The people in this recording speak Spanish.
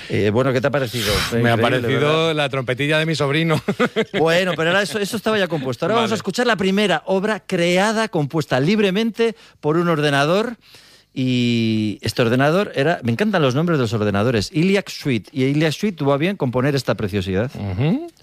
Bueno, ¿qué te ha parecido? Me ha Increíble, parecido ¿verdad? la trompetilla de mi sobrino. Bueno, pero ahora eso estaba ya compuesto. Ahora vamos Vale. a escuchar la primera obra creada, compuesta libremente por un ordenador. Y este ordenador era... Me encantan los nombres de los ordenadores. ELIAC Suite. Y ELIAC Suite tuvo a bien componer esta preciosidad. Ujú.